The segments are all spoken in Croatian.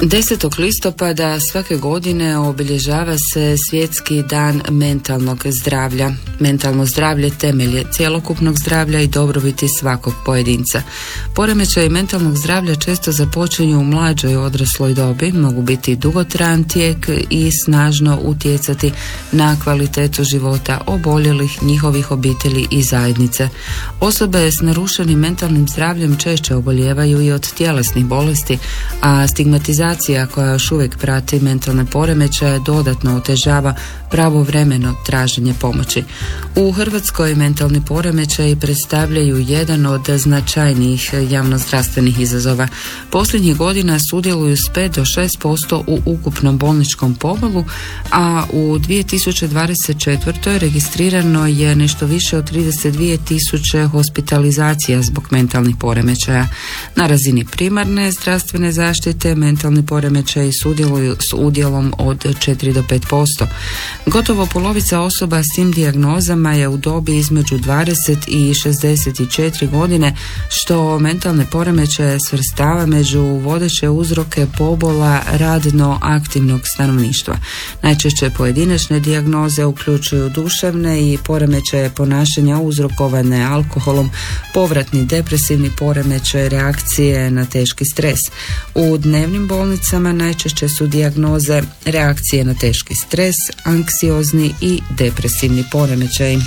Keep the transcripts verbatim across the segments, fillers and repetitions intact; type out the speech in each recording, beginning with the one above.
desetog listopada svake godine obilježava se Svjetski dan mentalnog zdravlja. Mentalno zdravlje temelj je cjelokupnog zdravlja i dobrobiti svakog pojedinca. Poremećaji mentalnog zdravlja često započinju u mlađoj odrasloj dobi, mogu biti dugotrajan tijek i snažno utjecati na kvalitetu života oboljelih, njihovih obitelji i zajednice. Osobe s narušenim mentalnim zdravljem češće obolijevaju i od tjelesnih bolesti, a stigmatizacija koja još uvijek prati mentalne poremećaje dodatno otežava pravovremeno traženje pomoći. U Hrvatskoj mentalni poremećaji predstavljaju jedan od značajnijih javnozdravstvenih izazova. Posljednjih godina sudjeluju s pet do šest posto u ukupnom bolničkom pobolu, a u dvije tisuće dvadeset četvrtoj registrirano je nešto više od trideset dvije tisuće hospitalizacija zbog mentalnih poremećaja. Na razini primarne zdravstvene zaštite mentalni poremećaji sudjeluju s udjelom od četiri do pet posto. Gotovo polovica osoba s tim dijagnozama je u dobi između dvadeset i šezdeset četiri godine, što mentalne poremećaje svrstava među vodeće uzroke pobola radno aktivnog stanovništva. Najčešće pojedinačne dijagnoze uključuju duševne i poremećaje ponašanja uzrokovane alkoholom, povratni depresivni poremećaj, reakcije na teški stres. U dnevnim bolnicama najčešće su dijagnoze reakcije na teški stres, anksiozni i depresivni poremećaj.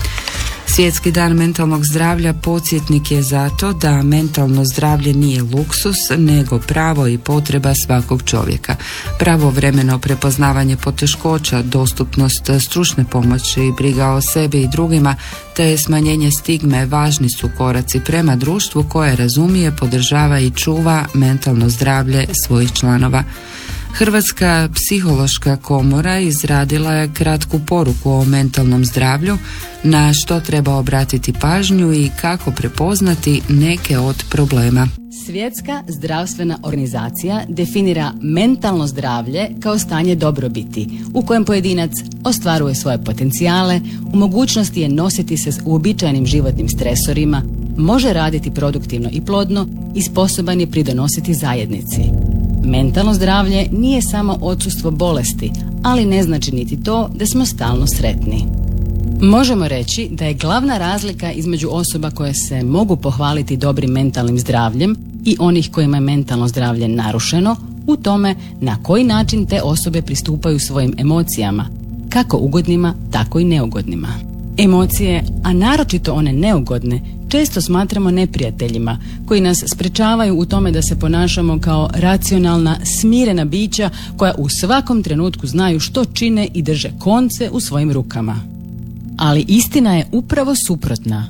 Svjetski dan mentalnog zdravlja podsjetnik je zato da mentalno zdravlje nije luksus, nego pravo i potreba svakog čovjeka. Pravovremeno prepoznavanje poteškoća, dostupnost stručne pomoći, briga o sebi i drugima, te smanjenje stigme važni su koraci prema društvu koje razumije, podržava i čuva mentalno zdravlje svojih članova. Hrvatska psihološka komora izradila je kratku poruku o mentalnom zdravlju, na što treba obratiti pažnju i kako prepoznati neke od problema. Svjetska zdravstvena organizacija definira mentalno zdravlje kao stanje dobrobiti u kojem pojedinac ostvaruje svoje potencijale, u mogućnosti je nositi se s uobičajenim životnim stresorima, može raditi produktivno i plodno i sposoban je pridonositi zajednici. Mentalno zdravlje nije samo odsustvo bolesti, ali ne znači niti to da smo stalno sretni. Možemo reći da je glavna razlika između osoba koje se mogu pohvaliti dobrim mentalnim zdravljem i onih kojima je mentalno zdravlje narušeno u tome na koji način te osobe pristupaju svojim emocijama, kako ugodnima, tako i neugodnima. Emocije, a naročito one neugodne, često smatramo neprijateljima koji nas sprečavaju u tome da se ponašamo kao racionalna, smirena bića koja u svakom trenutku znaju što čine i drže konce u svojim rukama. Ali istina je upravo suprotna.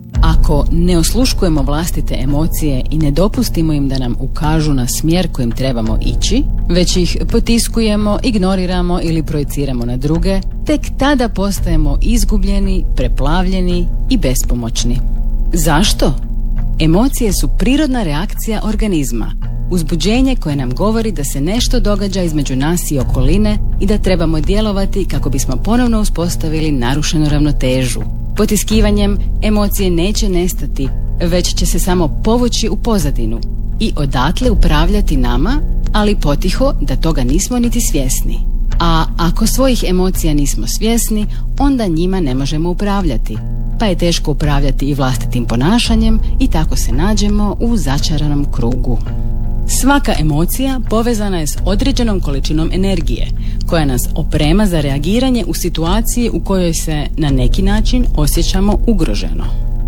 Ako ne osluškujemo vlastite emocije i ne dopustimo im da nam ukažu na smjer kojim trebamo ići, već ih potiskujemo, ignoriramo ili projiciramo na druge, tek tada postajemo izgubljeni, preplavljeni i bespomoćni. Zašto? Emocije su prirodna reakcija organizma, uzbuđenje koje nam govori da se nešto događa između nas i okoline i da trebamo djelovati kako bismo ponovno uspostavili narušenu ravnotežu. Potiskivanjem emocije neće nestati, već će se samo povući u pozadinu i odatle upravljati nama, ali potiho da toga nismo niti svjesni. A ako svojih emocija nismo svjesni, onda njima ne možemo upravljati, pa je teško upravljati i vlastitim ponašanjem i tako se nađemo u začaranom krugu. Svaka emocija povezana je s određenom količinom energije, koja nas oprema za reagiranje u situaciji u kojoj se na neki način osjećamo ugroženo.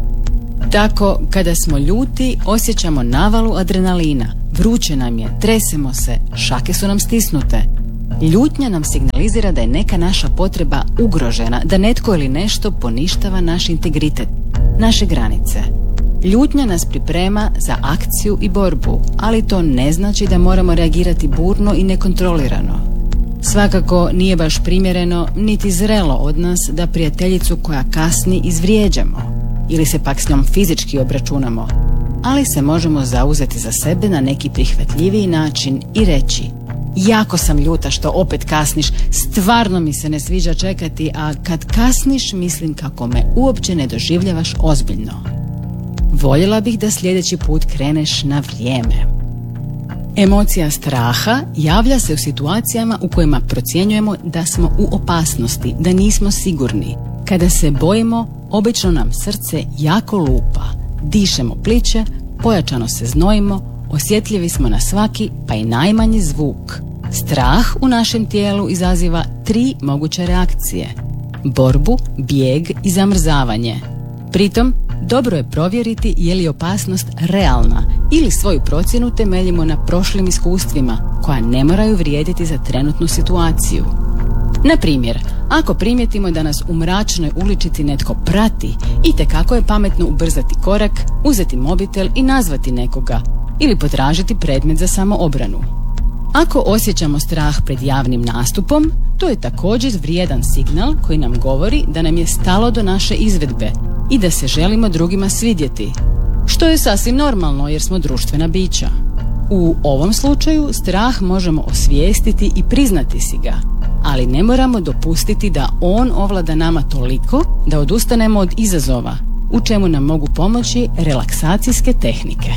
Tako, kada smo ljuti, osjećamo navalu adrenalina, vruće nam je, tresemo se, šake su nam stisnute. Ljutnja nam signalizira da je neka naša potreba ugrožena, da netko ili nešto poništava naš integritet, naše granice. Ljutnja nas priprema za akciju i borbu, ali to ne znači da moramo reagirati burno i nekontrolirano. Svakako nije baš primjereno niti zrelo od nas da prijateljicu koja kasni izvrijeđamo ili se pak s njom fizički obračunamo, ali se možemo zauzeti za sebe na neki prihvatljiviji način i reći: jako sam ljuta što opet kasniš, stvarno mi se ne sviđa čekati, a kad kasniš mislim kako me uopće ne doživljavaš ozbiljno. Voljela bih da sljedeći put kreneš na vrijeme. Emocija straha javlja se u situacijama u kojima procjenjujemo da smo u opasnosti, da nismo sigurni. Kada se bojimo, obično nam srce jako lupa, dišemo pliće, pojačano se znojimo, osjetljivi smo na svaki, pa i najmanji zvuk. Strah u našem tijelu izaziva tri moguće reakcije: borbu, bijeg i zamrzavanje. Pritom, dobro je provjeriti je li opasnost realna ili svoju procjenu temeljimo na prošlim iskustvima koja ne moraju vrijediti za trenutnu situaciju. Na primjer, ako primijetimo da nas u mračnoj uličici netko prati, itekako je pametno ubrzati korak, uzeti mobitel i nazvati nekoga ili potražiti predmet za samoobranu. Ako osjećamo strah pred javnim nastupom, to je također vrijedan signal koji nam govori da nam je stalo do naše izvedbe i da se želimo drugima svidjeti, što je sasvim normalno jer smo društvena bića. U ovom slučaju strah možemo osvijestiti i priznati si ga, ali ne moramo dopustiti da on ovlada nama toliko da odustanemo od izazova, u čemu nam mogu pomoći relaksacijske tehnike.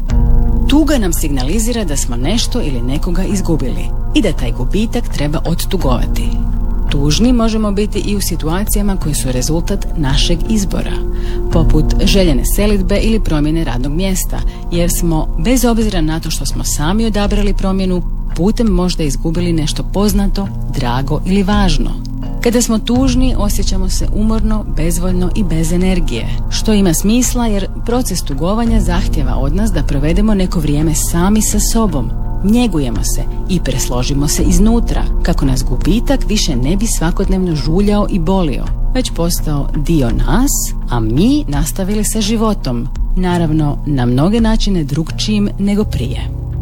Tuga nam signalizira da smo nešto ili nekoga izgubili i da taj gubitak treba odtugovati. Tužni možemo biti i u situacijama koje su rezultat našeg izbora, poput željene selidbe ili promjene radnog mjesta, jer smo, bez obzira na to što smo sami odabrali promjenu, putem možda izgubili nešto poznato, drago ili važno. Kada smo tužni, osjećamo se umorno, bezvoljno i bez energije, što ima smisla jer proces tugovanja zahtjeva od nas da provedemo neko vrijeme sami sa sobom, njegujemo se i presložimo se iznutra, kako nas gubitak više ne bi svakodnevno žuljao i bolio, već postao dio nas, a mi nastavili sa životom, naravno na mnoge načine drukčijim nego prije.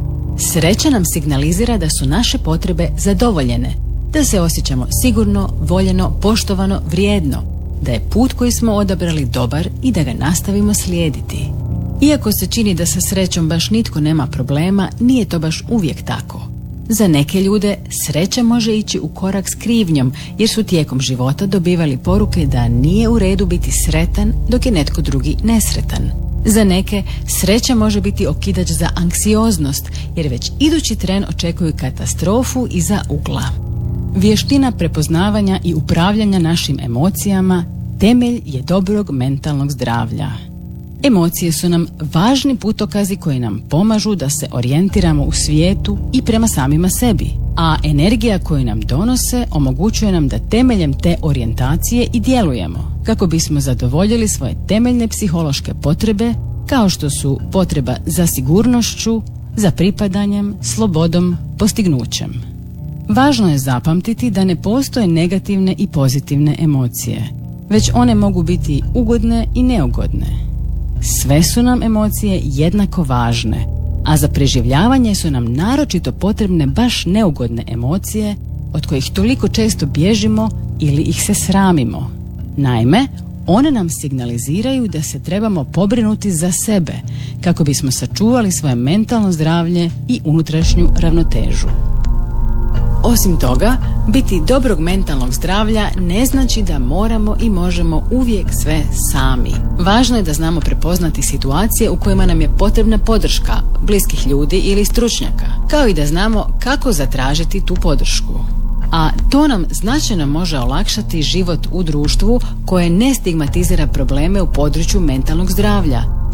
Sreća nam signalizira da su naše potrebe zadovoljene, da se osjećamo sigurno, voljeno, poštovano, vrijedno, da je put koji smo odabrali dobar i da ga nastavimo slijediti. Iako se čini da sa srećom baš nitko nema problema, nije to baš uvijek tako. Za neke ljude sreća može ići u korak s krivnjom, jer su tijekom života dobivali poruke da nije u redu biti sretan dok je netko drugi nesretan. Za neke sreća može biti okidač za anksioznost, jer već idući tren očekuju katastrofu iza ugla. Vještina prepoznavanja i upravljanja našim emocijama temelj je dobrog mentalnog zdravlja. Emocije su nam važni putokazi koji nam pomažu da se orijentiramo u svijetu i prema samima sebi, a energija koju nam donose omogućuje nam da temeljem te orijentacije i djelujemo, kako bismo zadovoljili svoje temeljne psihološke potrebe, kao što su potreba za sigurnošću, za pripadanjem, slobodom, postignućem. Važno je zapamtiti da ne postoje negativne i pozitivne emocije, već one mogu biti ugodne i neugodne. Sve su nam emocije jednako važne, a za preživljavanje su nam naročito potrebne baš neugodne emocije od kojih toliko često bježimo ili ih se sramimo. Naime, one nam signaliziraju da se trebamo pobrinuti za sebe kako bismo sačuvali svoje mentalno zdravlje i unutrašnju ravnotežu. Osim toga, biti dobrog mentalnog zdravlja ne znači da moramo i možemo uvijek sve sami. Važno je da znamo prepoznati situacije u kojima nam je potrebna podrška bliskih ljudi ili stručnjaka, kao i da znamo kako zatražiti tu podršku. A to nam značajno može olakšati život u društvu koje ne stigmatizira probleme u području mentalnog zdravlja